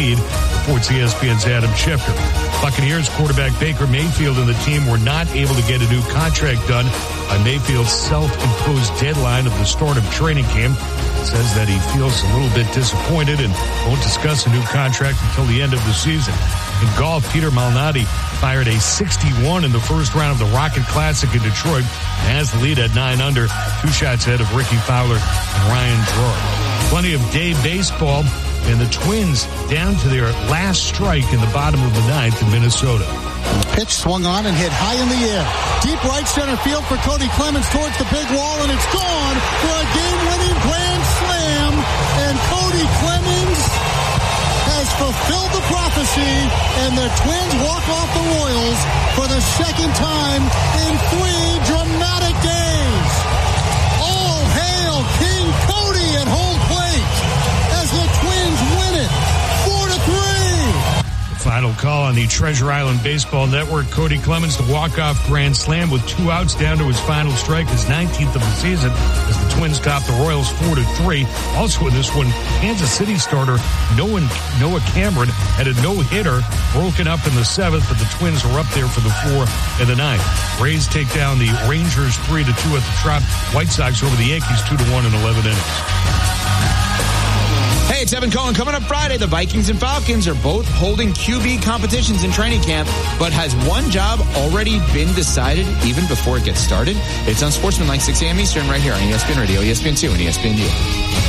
guaranteed, reports ESPN's Adam Schefter. Buccaneers quarterback Baker Mayfield and the team were not able to get a new contract done by Mayfield's self-imposed deadline of the start of training camp. It says that he feels a little bit disappointed and won't discuss a new contract until the end of the season. In golf, Peter Malnati fired a 61 in the first round of the Rocket Classic in Detroit and has the lead at 9 under, 2 shots ahead of Ricky Fowler and Ryan Gerard. Plenty of day baseball, and the Twins down to their last strike in the bottom of the ninth in Minnesota. And the pitch swung on and hit high in the air. Deep right center field for Cody Clemens towards the big wall, and it's gone for a game-winning grand slam. And Cody Clemens has fulfilled the prophecy, and the Twins walk off the Royals for the second time in 3 dramatic days. All hail King Cody at home plate as the Twins win it 4-3. Final call on the Treasure Island Baseball Network. Cody Clemens, the walk-off grand slam with 2 outs down to his final strike, his 19th of the season, as the Twins top the Royals 4-3. Also in this one, Kansas City starter Noah Cameron had a no-hitter broken up in the 7th, but the Twins are up there for the 4th and the 9th. Rays take down the Rangers 3-2 at the Trop. White Sox over the Yankees 2-1 in 11 innings. Hey, it's Evan Cohen. Coming up Friday, the Vikings and Falcons are both holding QB competitions in training camp, but has one job already been decided even before it gets started? It's on Sportsmanlike 6 a.m. Eastern right here on ESPN Radio, ESPN2, and ESPN.